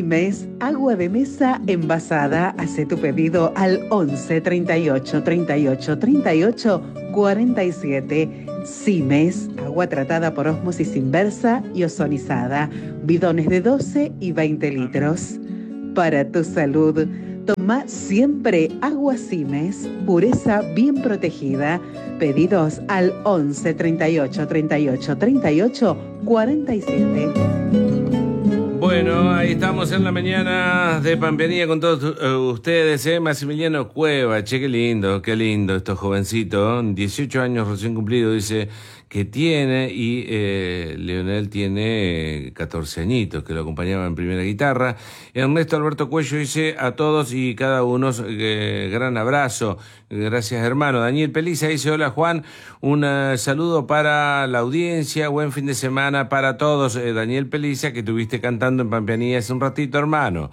Simes, agua de mesa envasada. Hace tu pedido al 11 38 38 38 47. Simes, agua tratada por ósmosis inversa y ozonizada. Bidones de 12 y 20 litros. Para tu salud, toma siempre agua Simes, pureza bien protegida. Pedidos al 11 38 38 38 47. Bueno, ahí estamos en la mañana de Pampeanía con todos ustedes, Maximiliano Cueva, che, qué lindo estos jovencitos, 18 años recién cumplido, dice que tiene, y Leonel tiene 14 añitos, que lo acompañaba en primera guitarra. Ernesto Alberto Cuello dice a todos y cada uno gran abrazo, gracias hermano. Daniel Peliza dice hola Juan, un saludo para la audiencia, buen fin de semana para todos. Daniel Peliza, que estuviste cantando en Pampeanía hace un ratito, hermano.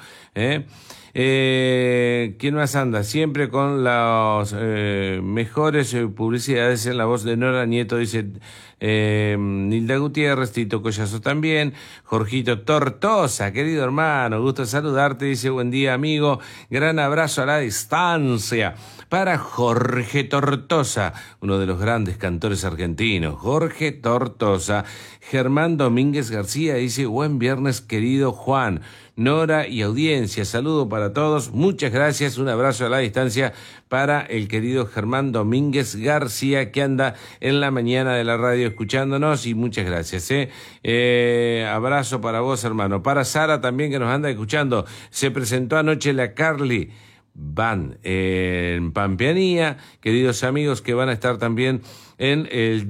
¿Quién más anda? Siempre con las mejores publicidades en la voz de Nora Nieto, dice Nilda Gutiérrez, Tito Collazo también, Jorgito Tortosa, querido hermano, gusto saludarte, dice buen día amigo, gran abrazo a la distancia para Jorge Tortosa, uno de los grandes cantores argentinos, Jorge Tortosa. Germán Domínguez García dice buen viernes querido Juan, Nora y audiencia, saludo para todos, muchas gracias, un abrazo a la distancia para el querido Germán Domínguez García que anda en la mañana de la radio escuchándonos, y muchas gracias. Abrazo para vos hermano, para Sara también que nos anda escuchando. Se presentó anoche la Carly Van en Pampeanía, queridos amigos que van a estar también en el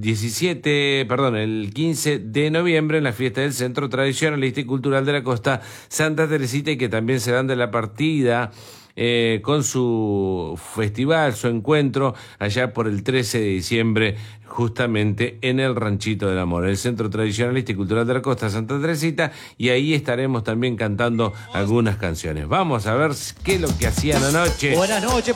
15 de noviembre en la fiesta del Centro Tradicionalista y Cultural de la Costa Santa Teresita, y que también se dan de la partida con su festival, su encuentro allá por el 13 de diciembre, justamente en el Ranchito del Amor, el Centro Tradicionalista y Cultural de la Costa Santa Teresita, y ahí estaremos también cantando algunas canciones. Vamos a ver qué es lo que hacían anoche. Buenas noches.